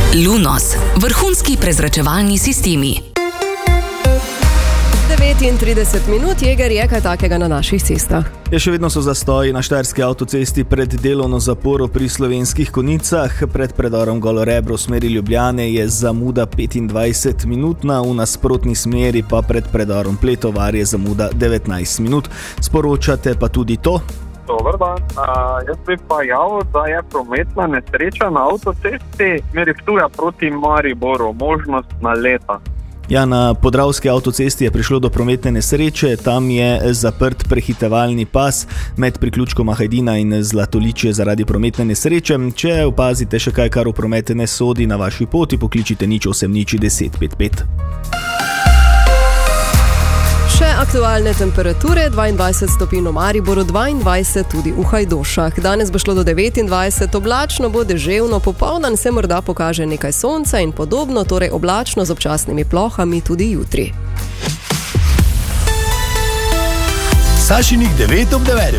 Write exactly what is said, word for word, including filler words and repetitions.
Lunos, vrhunski prezračevalni sistemi. devetintrideset minut, Jeger, je kaj takega na naših cestah? Je še vedno so zastoji na štajerski avtocesti pred delovno zaporo pri Slovenskih Konjicah. Pred predorom Golorebro v smeri Ljubljane je zamuda petindvajset minutna, v nasprotni smeri pa pred predorom Pletovar je zamuda devetnajst minut. Sporočate pa tudi to? Dobar dan. Uh, jaz bi pa javil, da je prometna nesreča na avtocesti smeri Ptuja proti Mariboru, možnost naleta. Ja, na Podravski avtocesti je prišlo do prometne nesreče, tam je zaprt prehitevalni pas med priključkoma Hajdina in Zlatoličje zaradi prometne nesreče. Če opazite še kaj, kar v promet ne sodi na vaši poti, pokličite nič osem nič deset pet pet. Še aktualne temperature, dvaindvajset stopinj v Mariboru, dvaindvajset tudi v Hajdošah. Danes bo šlo do devetindvajset, oblačno bo, deževno, popoldan se morda pokaže nekaj sonca in podobno, torej oblačno z občasnimi plohami tudi jutri. Sašinih devet ob devetih.